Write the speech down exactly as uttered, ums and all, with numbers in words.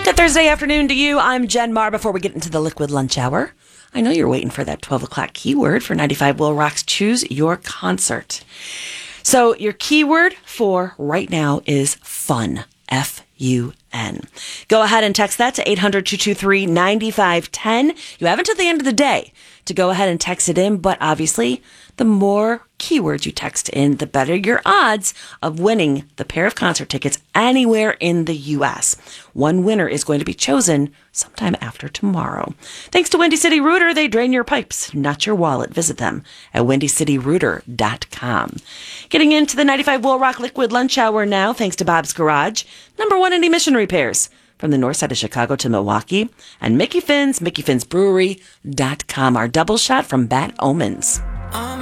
Good Thursday afternoon to you. I'm Jen Marr. Before we get into the Liquid Lunch Hour, I know you're waiting for that twelve o'clock keyword for ninety-five Will Rock's Choose Your Concert. So your keyword for right now is fun. F U N. Go ahead and text that to eight hundred, two two three, nine five one zero. You have until the end of the day to go ahead and text it in, but obviously the more keywords you text in, the better your odds of winning the pair of concert tickets anywhere in the U S. One winner is going to be chosen sometime after tomorrow. Thanks to Windy City Rooter, they drain your pipes, not your wallet. Visit them at windy city rooter dot com. Getting into the ninety-five Will Rock Liquid Lunch Hour now, thanks to Bob's Garage, number one in emission repairs from the north side of Chicago to Milwaukee, and Mickey Finn's, mickey fins brewery dot com, our double shot from Bad Omens.